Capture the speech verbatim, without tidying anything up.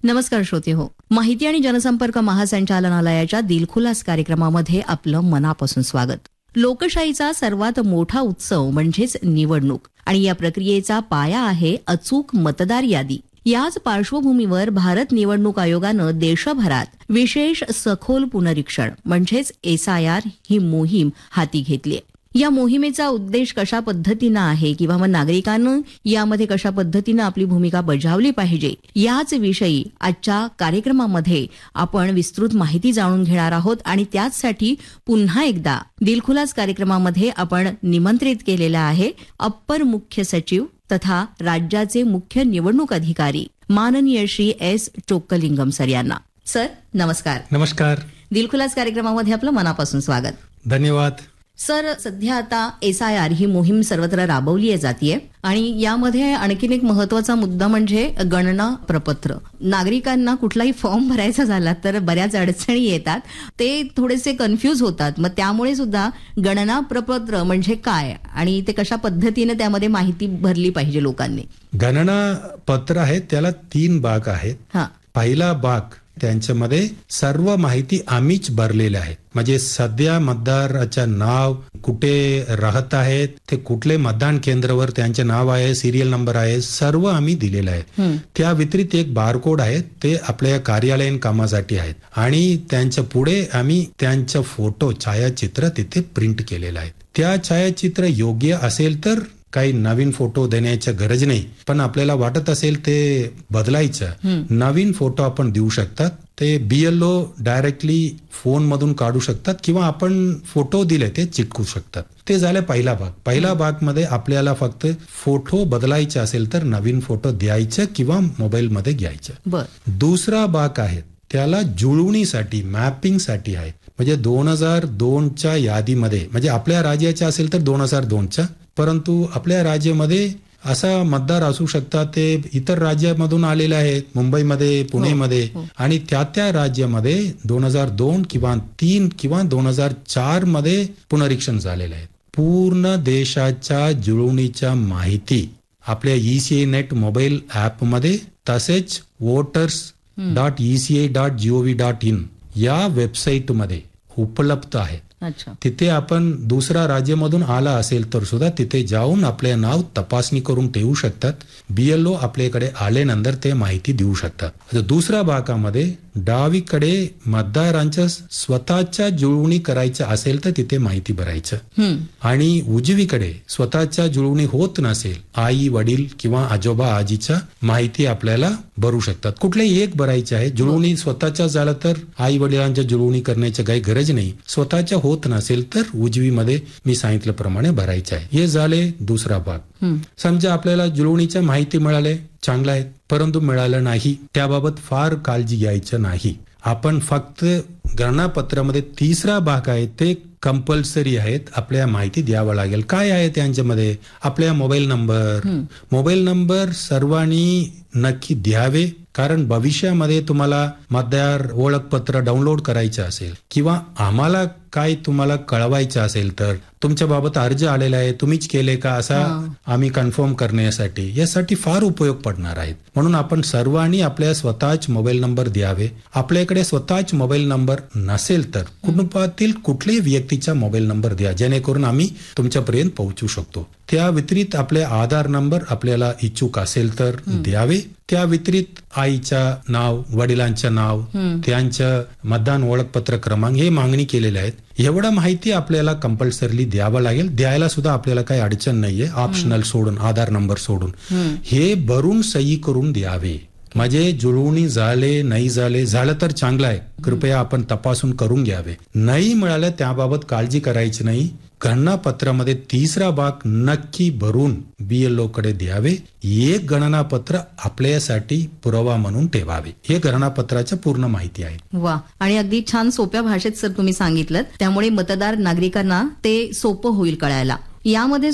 नमस्कार श्रोते हो, माहिती आणि जनसंपर्क महासंचालनालयाच्या दिलखुलास कार्यक्रमामध्ये आपलं मनापासून स्वागत. लोकशाहीचा सर्वात मोठा उत्सव म्हणजेच निवडणूक आणि या प्रक्रियेचा पाया आहे अचूक मतदार यादी. याच पार्श्वभूमीवर भारत निवडणूक आयोगानं देशभरात विशेष सखोल पुनरीक्षण म्हणजेच एस आय आर ही मोहीम हाती घेतली. या मोहिमेचा उद्देश कशा पद्धतीनं आहे किंवा मग नागरिकांना यामध्ये कशा पद्धतीनं आपली भूमिका बजावली पाहिजे याच विषयी आजच्या कार्यक्रमामध्ये आपण विस्तृत माहिती जाणून घेणार आहोत. आणि त्याचसाठी पुन्हा एकदा दिलखुलास कार्यक्रमामध्ये आपण निमंत्रित केलेला आहे अप्पर मुख्य सचिव तथा राज्याचे मुख्य निवडणूक अधिकारी माननीय श्री एस चोक्कलिंगम सर यांना. सर नमस्कार. नमस्कार. दिलखुलास कार्यक्रमामध्ये आपलं मनापासून स्वागत. धन्यवाद. सर, सध्या आता एस आय आर ही मोहीम सर्वत्र राबवली जातीये आणि यामध्ये आणखीन एक महत्वाचा मुद्दा म्हणजे गणना प्रपत्र. नागरिकांना कुठलाही फॉर्म भरायचा झाला तर बऱ्याच अडचणी येतात, ते थोडेसे कन्फ्यूज होतात. मग त्यामुळे सुद्धा गणना प्रपत्र म्हणजे काय आणि ते कशा पद्धतीने त्यामध्ये माहिती भरली पाहिजे लोकांनी. गणना पत्र आहे त्याला तीन भाग आहेत. हा पहिला भाग त्यांच्यामध्ये सर्व माहिती आम्हीच भरलेली आहे. म्हणजे सध्या मतदाराचं नाव, कुठे राहत आहेत, ते कुठले मतदान केंद्रावर त्यांचे नाव आहे, सिरियल नंबर आहे, सर्व आम्ही दिलेलं आहे. त्या व्यतिरिक्त एक बारकोड आहे, ते आपल्या कार्यालयीन कामासाठी आहेत आणि त्यांच्या पुढे आम्ही त्यांचं फोटो छायाचित्र तिथे प्रिंट केलेलं आहे. त्या छायाचित्र योग्य असेल तर काही नवीन फोटो देण्याची गरज नाही, पण आपल्याला वाटत असेल ते बदलायचं, नवीन फोटो आपण देऊ शकतात. ते बीएलओ डायरेक्टली फोन मधून काढू शकतात किंवा आपण फोटो दिले ते चिटकू शकतात. ते झाले पहिला भाग. पहिला भाग मध्ये आपल्याला फक्त फोटो बदलायचे असेल तर नवीन फोटो द्यायचं किंवा मोबाईल मध्ये घ्यायचं. दुसरा भाग आहे त्याला जुळवणीसाठी, मॅपिंग साठी आहे. म्हणजे दोन हजार दोनच्या यादीमध्ये, म्हणजे आपल्या राज्याच्या असेल तर दोन हजार दोनच्या, परंतु आपल्या राज्यामध्ये असा मतदार असू शकतात ते इतर राज्यामधून आलेले आहेत, मुंबईमध्ये, पुणेमध्ये, आणि त्या त्या राज्यामध्ये दोन हजार दोन किंवा तीन किंवा दोन हजार चार मध्ये पुनरीक्षण झालेलं आहे. पूर्ण देशाच्या जुळवणीच्या माहिती आपल्या ईसीआय नेट मोबाईल ऍप मध्ये तसेच voters dot ECI dot G O V dot in या वेबसाईट मध्ये उपलब्ध आहे. तिथे आपण दुसऱ्या राज्यामधून आला असेल तर सुद्धा तिथे जाऊन आपले नाव तपासणी करून ठेवू शकतात. बीएलओ आपल्याकडे आल्यानंतर ते माहिती देऊ शकतात. दुसऱ्या भागामध्ये डावीकडे मतदारांच्या स्वतःच्या जुळवणी करायचं असेल तर तिथे माहिती भरायचं आणि उजवीकडे स्वतःच्या जुळवणी होत नसेल, आई वडील किंवा आजोबा आजीच्या माहिती आपल्याला भरू शकतात. कुठलेही एक भरायचे आहे. जुळवणी स्वतःच्या झालं तर आई वडिलांच्या जुळवणी करण्याची काही गरज नाही. स्वतःच्या होत नसेल तर उजवीमध्ये मी सांगितल्याप्रमाणे भरायचं आहे. हे झाले दुसरा भाग. समजा आपल्याला जुळवणीच्या माहिती मिळाले, चांगलं आहे, परंतु मिळालं नाही, त्याबाबत फार काळजी घ्यायचं नाही. आपण फक्त गणनापत्रामध्ये तिसरा भाग आहे ते कंपल्सरी आहेत, आपल्या माहिती द्यावं लागेल. काय आहे त्यांच्यामध्ये? आपल्या मोबाईल नंबर मोबाईल नंबर सर्वांनी नक्की द्यावे, कारण भविष्यामध्ये तुम्हाला मतदार ओळखपत्र डाउनलोड करायचं असेल किंवा आम्हाला काय तुम्हाला कळवायचं असेल तर तुमच्या बाबत अर्ज आलेला आहे, तुम्हीच केले का असा आम्ही कन्फर्म करण्यासाठी, यासाठी फार उपयोग पडणार आहेत. म्हणून आपण सर्वांनी आपल्या स्वतःच मोबाईल नंबर द्यावे. आपल्याकडे स्वतःच मोबाईल नंबर नसेल तर कुटुंबातील कुठल्याही व्यक्तीचा मोबाईल नंबर द्या, जेणेकरून आम्ही तुमच्यापर्यंत पोहोचू शकतो. त्या व्यतिरिक्त आपले आधार नंबर आपल्याला इच्छुक असेल तर द्यावे. त्या व्यतिरिक्त आईचं नाव, वडिलांचं नाव, त्यांचं मतदान ओळखपत्र क्रमांक हे मागणी केलेले आहेत. एवढं माहिती आपल्याला कंपल्सरली द्यावं लागेल. द्यायला सुद्धा आपल्याला काही अडचण नाहीये, ऑप्शनल सोडून, आधार नंबर सोडून हे भरून सही करून द्यावे. म्हणजे जुळवणी झाले नाही झाले, झालं तर चांगलं आहे, कृपया आपण तपासून करून घ्यावे. नाही मिळालं त्याबाबत काळजी करायची नाही. गणनापत्रामध्ये तिसरा भाग नक्की भरून बीएलओ कडे द्यावे. एक गणनापत्र आपल्यासाठी पुरावा म्हणून ठेवावे. हे गणनापत्राची पूर्ण माहिती आहे. वा, आणि अगदी छान सोप्या भाषेत सर तुम्ही सांगितलं, त्यामुळे मतदार नागरिकांना ते सोपं होईल कळायला. यामध्ये